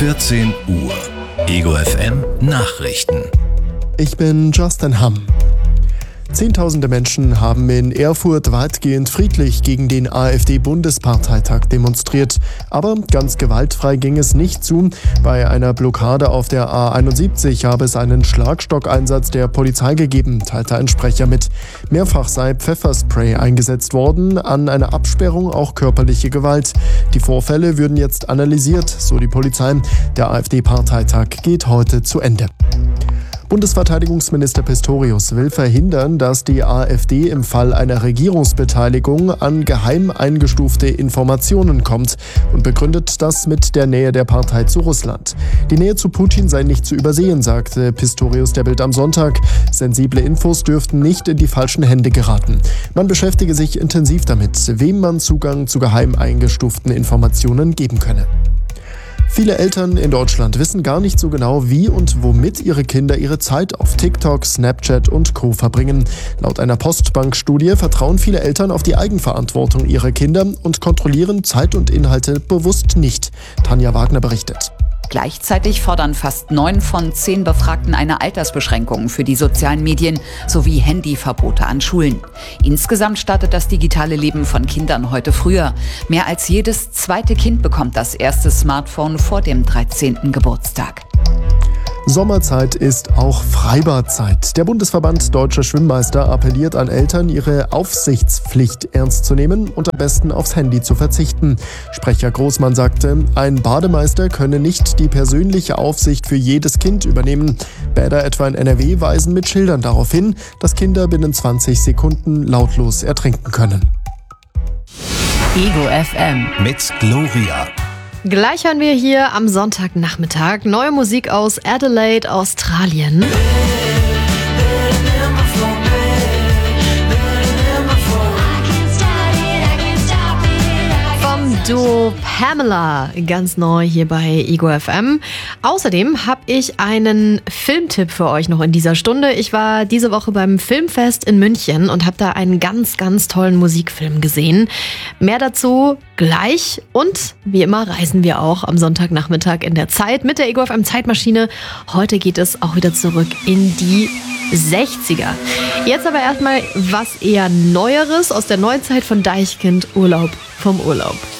14 Uhr. Ego FM Nachrichten. Ich bin Justin Hamm. Zehntausende Menschen haben in Erfurt weitgehend friedlich gegen den AfD-Bundesparteitag demonstriert. Aber ganz gewaltfrei ging es nicht zu. Bei einer Blockade auf der A71 habe es einen Schlagstockeinsatz der Polizei gegeben, teilte ein Sprecher mit. Mehrfach sei Pfefferspray eingesetzt worden, an einer Absperrung auch körperliche Gewalt. Die Vorfälle würden jetzt analysiert, so die Polizei. Der AfD-Parteitag geht heute zu Ende. Bundesverteidigungsminister Pistorius will verhindern, dass die AfD im Fall einer Regierungsbeteiligung an geheim eingestufte Informationen kommt und begründet das mit der Nähe der Partei zu Russland. Die Nähe zu Putin sei nicht zu übersehen, sagte Pistorius der Bild am Sonntag. Sensible Infos dürften nicht in die falschen Hände geraten. Man beschäftige sich intensiv damit, wem man Zugang zu geheim eingestuften Informationen geben könne. Viele Eltern in Deutschland wissen gar nicht so genau, wie und womit ihre Kinder ihre Zeit auf TikTok, Snapchat und Co. verbringen. Laut einer Postbank-Studie vertrauen viele Eltern auf die Eigenverantwortung ihrer Kinder und kontrollieren Zeit und Inhalte bewusst nicht. Tanja Wagner berichtet. Gleichzeitig fordern fast 9 von 10 Befragten eine Altersbeschränkung für die sozialen Medien sowie Handyverbote an Schulen. Insgesamt startet das digitale Leben von Kindern heute früher. Mehr als jedes zweite Kind bekommt das erste Smartphone vor dem 13. Geburtstag. Sommerzeit ist auch Freibadzeit. Der Bundesverband Deutscher Schwimmmeister appelliert an Eltern, ihre Aufsichtspflicht ernst zu nehmen und am besten aufs Handy zu verzichten. Sprecher Großmann sagte, ein Bademeister könne nicht die persönliche Aufsicht für jedes Kind übernehmen. Bäder etwa in NRW weisen mit Schildern darauf hin, dass Kinder binnen 20 Sekunden lautlos ertrinken können. Ego FM Mit Gloria. Gleich hören wir hier am Sonntagnachmittag neue Musik aus Adelaide, Australien. Vom Duo Pamela, ganz neu hier bei Ego FM. Außerdem habe ich einen Filmtipp für euch noch in dieser Stunde. Ich war diese Woche beim Filmfest in München und habe da einen ganz, ganz tollen Musikfilm gesehen. Mehr dazu gleich und wie immer reisen wir auch am Sonntagnachmittag in der Zeit mit der Ego FM Zeitmaschine. Heute geht es auch wieder zurück in die 60er. Jetzt aber erstmal was eher Neueres aus der Neuzeit von Deichkind, Urlaub vom Urlaub.